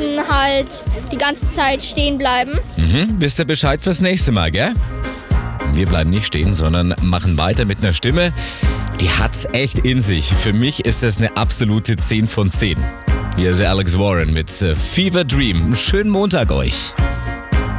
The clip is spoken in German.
ansonsten halt die ganze Zeit stehen bleiben. Wisst ihr Bescheid fürs nächste Mal, gell? Wir bleiben nicht stehen, sondern machen weiter mit einer Stimme, die hat's echt in sich. Für mich ist das eine absolute 10 von 10. Hier ist Alex Warren mit Fever Dream. Schönen Montag euch.